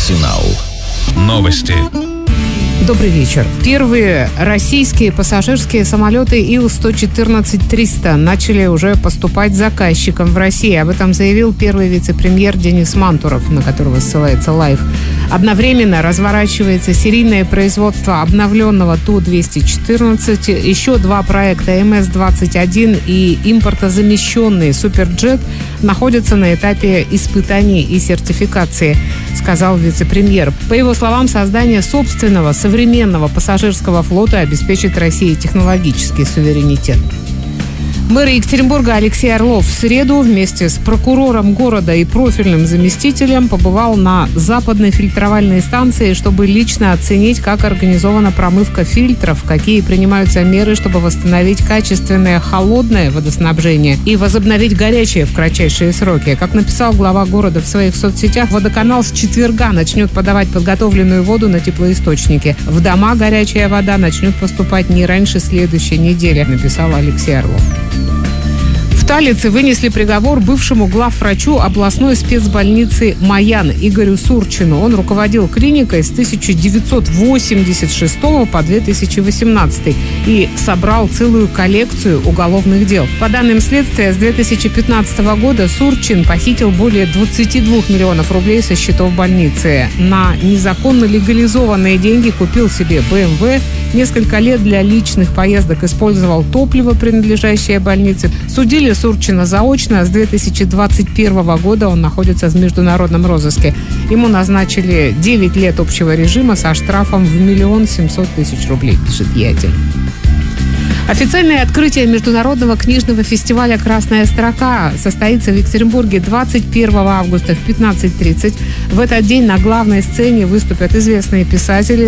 Арсенал. Новости. Добрый вечер. Первые российские пассажирские самолеты Ил-114-300 начали уже поступать заказчикам в России. Об этом заявил первый вице-премьер Денис Мантуров, на которого ссылается Live. Одновременно разворачивается серийное производство обновленного Ту-214. Еще два проекта МС-21 и импортозамещенный Суперджет находятся на этапе испытаний и сертификации, сказал вице-премьер. По его словам, создание собственного современного пассажирского флота обеспечит России технологический суверенитет. Мэр Екатеринбурга Алексей Орлов в среду вместе с прокурором города и профильным заместителем побывал на западной фильтровальной станции, чтобы лично оценить, как организована промывка фильтров, какие принимаются меры, чтобы восстановить качественное холодное водоснабжение и возобновить горячее в кратчайшие сроки. Как написал глава города в своих соцсетях, водоканал с четверга начнет подавать подготовленную воду на теплоисточники. В дома горячая вода начнет поступать не раньше следующей недели, написал Алексей Орлов. В Талице вынесли приговор бывшему главврачу областной спецбольницы «Маян» Игорю Сурчину. Он руководил клиникой с 1986 по 2018 и собрал целую коллекцию уголовных дел. По данным следствия, с 2015 года Сурчин похитил более 22 миллионов рублей со счетов больницы. На незаконно легализованные деньги купил себе БМВ, несколько лет для личных поездок использовал топливо, принадлежащее больнице. Судили Сурчина заочно. С 2021 года он находится в международном розыске. Ему назначили 9 лет общего режима со штрафом в 1 700 000 рублей, пишет Ятель. Официальное открытие международного книжного фестиваля «Красная строка» состоится в Екатеринбурге 21 августа в 15:30. В этот день на главной сцене выступят известные писатели